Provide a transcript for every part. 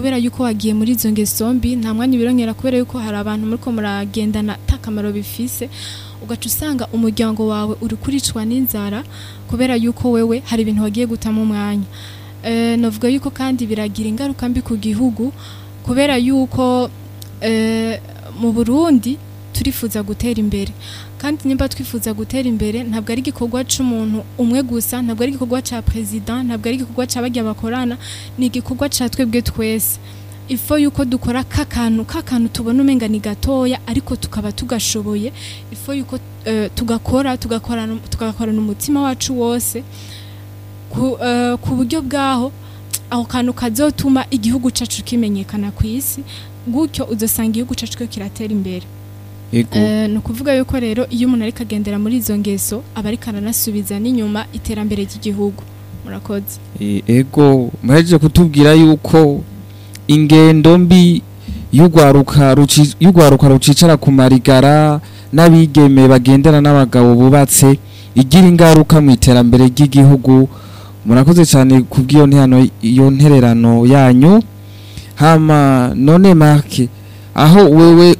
kubera yuko wagiye muri izo ngeso mbi nta mwanya birongera kubera yuko hari abantu muri ko muragendana takamaro bifise ugaca usanga umuryango wawe uri kuricwa n'inzara kubera yuko wewe hari ibintu wagiye gutamo umwanya novuga yuko kandi biragira ingaruka mbi ku gihugu kubera yuko mu Burundi turifuza gutera imbere kandi nimba twifuza gutera imbere ntabwo ari igikorwa c'umuntu umwe gusa ntabwo ari igikorwa ca president ntabwo ari igikorwa c'abajya bakorana ni igikorwa ca twebwe twese ifo yuko dukora kakantu tubona umenga ni gatoya ariko tukaba tugashoboye ifo yuko tugakorana umutima wacu wose ku buryo bwaho aho kantu kazotuma igihugu cacu kimenyekana ku isi gutyo uzosanga igihugu cacu ko kiratera imbere no kuvuga yuko rero iyo umuntu ari kagendera muri izo ngeso aba ari kananasubiza n'inyuma iterambere ry'igihugu murakoze ego muhejeje kutubwira yuko ingendo mbi y'ugwaruka rucicara ku marigara n'abigeme bagendera n'abagabo bubatse igira ingaruka mu iterambere ry'igihugu murakoze cyane kubw'iyo iyo ntererano yanyu hama none Mark aho wewe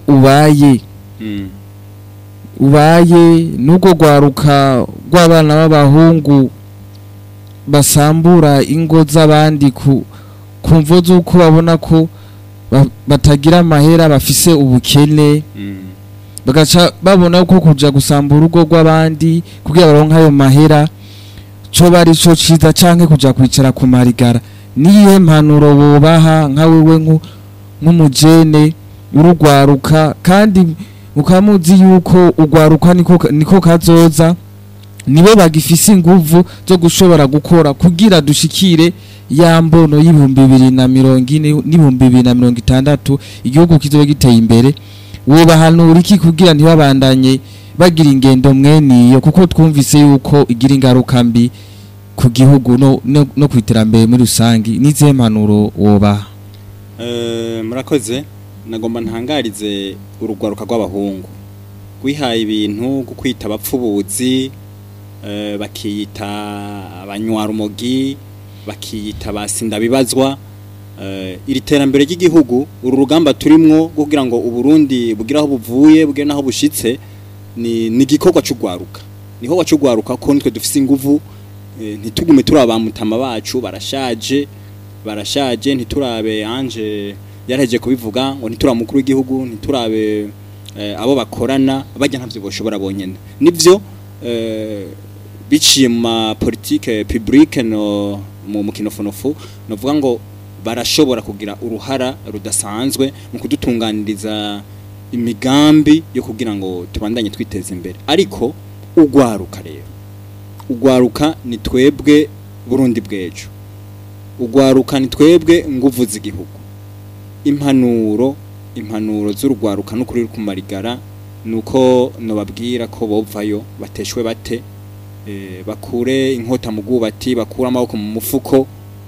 ubaye n'ubwo gwaruka rw'abana b'abahungu basambura ingo z'abandi kumvo z'uko babona ko batagira amahera bafise ubukene bagaca babona ko kuja gusambura urugo rw'abandi kugira baronka ayo mahera co bari co ciza canke kuja kwicara ku marigara niye mpanuro bobaha nka wewe nk'umujene urugwaruka kandi ukamuzi yuko ugwaruka niko kazoza nibo bagifise inguvu zo gushobora gukora kugira dushikire ya mbono y'ibihumbi 2040 n'ibihumbi 2060 igihugu kizobe giteye imbere wobahanura iki kugira ntibabandanye bagira ingendo mweniyo kuko twumvise yuko igira ingaruka mbi ku gihugu no kwiterambere muri rusangi nize mpanuro woba murakoze nagomba ntangarize urugwaruka rw'abahungu kwihaye ibintu gukwita abapfubuzi bakiyita abanywarumogi bakiyita basinda bibazwa iri terambere ry'igihugu uru rugamba turimwo kugira ngo uburundi bugira aho buvuye bugira naho bushitse ni gikorwa cy'ugwaruka niho wacugwaruka ko nitwe dufise inguvu ntitugume turabamutama bacu barashaje ntiturabe anje yaraheje kubivuga ngo ntituramukuru w'igihugu ntiturabe abo bakorana bajya ntavyo boshobora bonyene nivyo biciye mu politique publique no mu mukinofonofu novuga ngo barashobora kugira uruhara rudasanzwe mu kudutunganiriza imigambi yo kugira ngo tubandanye twiteza imbere ariko ugwaruka rero ugwaruka ni twebwe Burundi bwejo ugwaruka ni twebwe nguvu z'igihugu impanuro z'urugwaruka no kuri ku marigara nuko nobabwira ko bovayo bateshwe bate bakure inkota mu bwubati bakura amaboko mu mufuko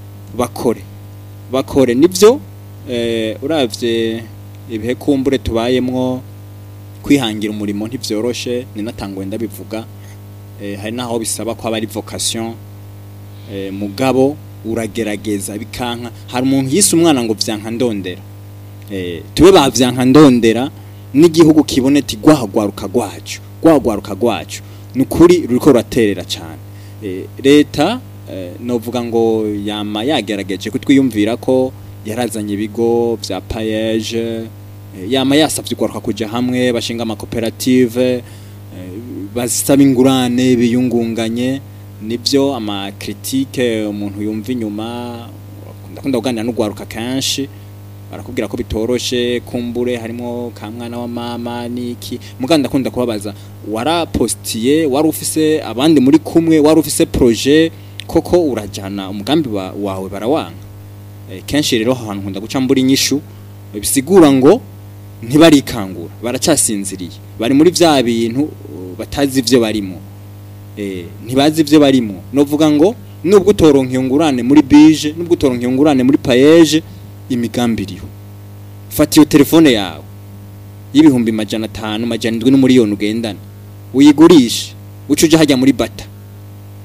bakore nivyo uravye ibihe kumbure tubayemwo kwihangira umurimo ntivyoroshe ninatangwe ndabivuga hari naho bisaba ko abari vocation mugabo uragerageza bikanka hari umuntu yise umwana ngo vyanka ndondera tube bavyanka ndondera n'igihugu kiboneti gwahagwaruka gwacu nukuri ruriko raterera cyane leta novuga ngo yama yagerageje kutwiyumvira ko yarazanye ibigo vya payeje yama yasavye gwaruka kuja hamwe bashinga ama cooperative basaba ingurane biyungunganye nivyo ama critique umuntu yumva inyuma ndakunda kuganira n'ugwaruka kanshi barakubwira ko bitoroshe kumbure harimo kamwana wa mama niki muganda kunda kubabaza warapostiye wari ufise abandi muri kumwe wari ufise projet koko urajana umugambi wawe barawanga kenshi rero ahantu nkunda guca mburi nyishu bisigura ngo ntibarikangura baracasinziriye bari muri vya bintu batazi ivyo barimo ntibazi ivyo barimo novuga ngo nubwo utoronka ngurane muri bije nubwo utoronka ngurane muri payeje imigambi iriho fata iyo telefone yawe y'ibihumbi 500 700 n'umuriyoni ugendana uyigurisha ucuje hajya muri bata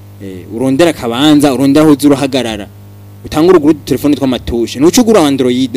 urondera kabanza urondera aho uruhagarara utanga uruguru telefone tw'amatushe n'ucugura Android